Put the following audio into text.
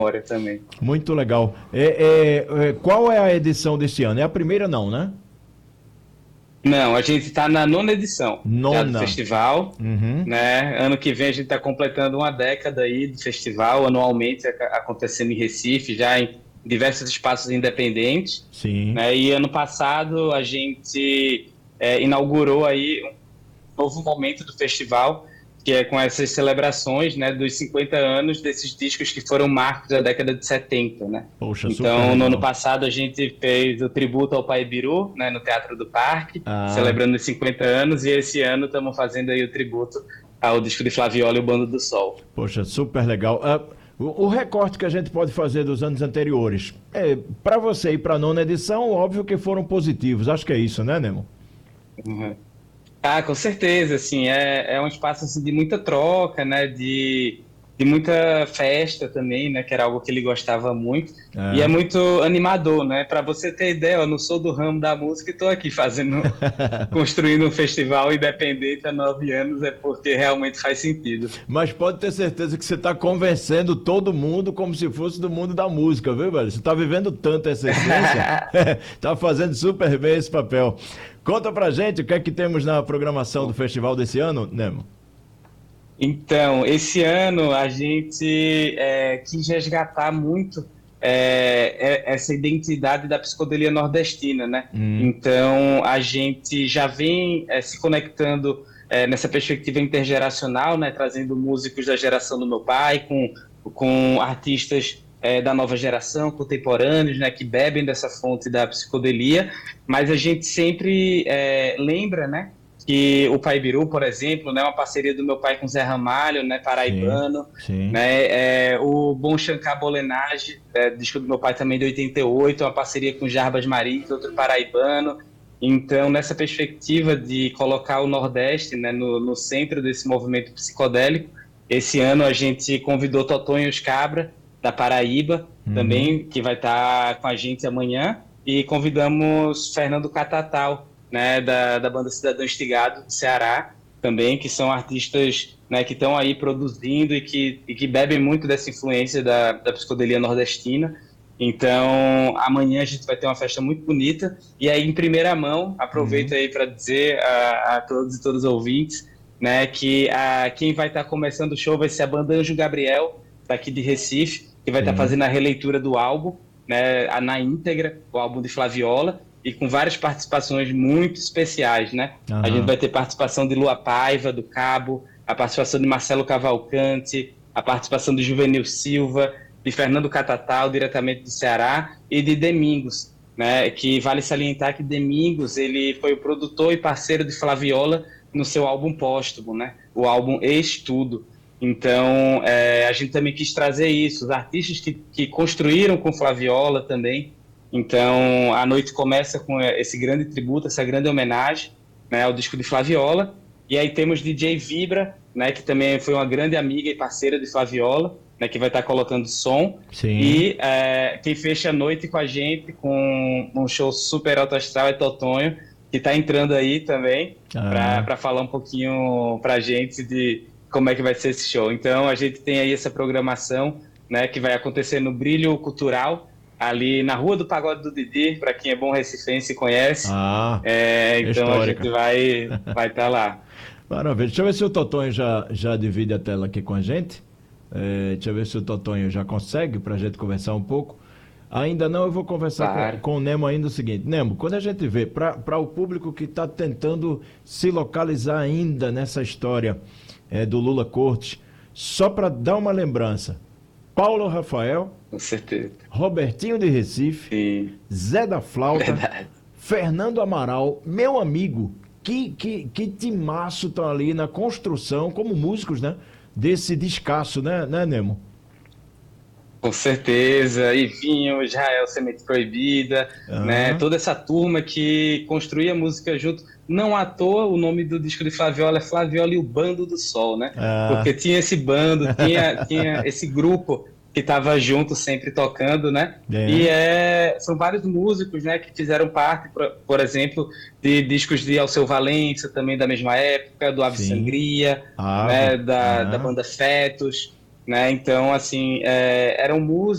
memória também. Muito legal. Qual é a edição desse ano? É a primeira não, né? Não, a gente está na nona edição já do Nona. festival, Uhum. né? Ano que vem a gente está completando uma década aí do festival, anualmente acontecendo em Recife, já em diversos espaços independentes, Sim. né? E ano passado a gente inaugurou aí um novo momento do festival, que é com essas celebrações, né, dos 50 anos desses discos que foram marcos da década de 70, né? Poxa, super Então, no ano legal. passado a gente fez o tributo ao Pai Biru, né, no Teatro do Parque, Ah, celebrando os 50 anos, e esse ano estamos fazendo aí o tributo ao disco de Flaviola e o Bando do Sol. poxa, super legal. O recorte que a gente pode fazer dos anos anteriores, para você e para a nona edição, óbvio que foram positivos. Acho que é isso, né, Nemo? Uhum. Ah, com certeza, assim, é um espaço assim, de muita troca, né, de muita festa também, né, que era algo que ele gostava muito, e é É. muito animador, né, para você ter ideia, eu não sou do ramo da música e estou aqui construindo um festival independente há 9 anos, é porque realmente faz sentido. Mas pode ter certeza que você está convencendo todo mundo como se fosse do mundo da música, viu, velho? Você está vivendo tanto essa essência, tá fazendo super bem esse papel. Conta pra gente o que é que temos na programação do festival desse ano, Nemo. Então, esse ano a gente quis resgatar muito essa identidade da psicodelia nordestina, né? Hum, Então, a gente já vem se conectando nessa perspectiva intergeracional, né? Trazendo músicos da geração do meu pai, com artistas da nova geração, contemporâneos, né? Que bebem dessa fonte da psicodelia, mas a gente sempre lembra, né? Que o Pai Biru, por exemplo, né, uma parceria do meu pai com Zé Ramalho, né, sim, paraibano, sim. né, o Bom Shankar Bolenage, disco do meu pai também de 88, uma parceria com Jarbas Marins, outro paraibano. Então, nessa perspectiva de colocar o Nordeste, né, no centro desse movimento psicodélico, esse ano a gente convidou Totonho Os Cabra, da Paraíba, Uhum. também, que vai estar com a gente amanhã, e convidamos Fernando Catatal, né, da banda Cidadão Estigado, do Ceará, também, que são artistas, né, que estão aí produzindo e que bebem muito dessa influência da psicodelia nordestina. Então, amanhã a gente vai ter uma festa muito bonita. E aí, em primeira mão, aproveito Uhum. aí para dizer a todos e todas os ouvintes, né, que quem vai estar começando o show vai ser a banda Anjo Gabriel, daqui de Recife, que vai estar Sim. fazendo a releitura do álbum, né, na íntegra, o álbum de Flaviola, e com várias participações muito especiais, né? A gente Aham. vai ter participação de Lua Paiva, do Cabo, a participação de Marcelo Cavalcante, a participação de Juvenil Silva, de Fernando Catatal, diretamente do Ceará, e de Domingos, né? Que vale salientar que Domingos, ele foi o produtor e parceiro de Flaviola no seu álbum póstumo, né? O álbum Estudo. Então, a gente também quis trazer isso, os artistas que construíram com Flaviola também. Então, a noite começa com esse grande tributo, essa grande homenagem, né, ao disco de Flaviola. E aí temos DJ Vibra, né, que também foi uma grande amiga e parceira de Flaviola, né, que vai estar colocando som. Sim. E quem fecha a noite com a gente, com um show super alto astral, é Totonho, que está entrando aí também, Ah, para falar um pouquinho para a gente de como é que vai ser esse show. Então, a gente tem aí essa programação, né, que vai acontecer no Brilho Cultural, ali na Rua do Pagode do Didi, para quem é bom recifense e conhece. Então, a gente histórica. vai estar lá. Maravilha. Deixa eu ver se o Totonho já divide a tela aqui com a gente. Deixa eu ver se o Totonho já consegue para a gente conversar um pouco. Ainda não, eu vou conversar Claro. com o Nemo ainda o seguinte. Nemo, quando a gente vê, para o público que está tentando se localizar ainda nessa história do Lula Cortes, só para dar uma lembrança, Paulo Rafael, Com certeza. Robertinho de Recife, Sim, Zé da Flauta, verdade. Fernando Amaral, meu amigo, que timaço estão ali na construção, como músicos, né? Desse descasso, né, Nemo? Com certeza. E Vinho, Israel, Semente Proibida, né? Ah, Toda essa turma que construía música junto. Não à toa o nome do disco de Flaviola é Flaviola e o Bando do Sol, né? ah, Porque tinha esse bando, tinha esse grupo que estava junto sempre tocando, né? E é, são vários músicos, né, que fizeram parte, por exemplo, de discos de Alceu Valença, também da mesma época, do Ave sim, Sangria, né, ave, da banda Fetos, né? Então, assim, eram músicos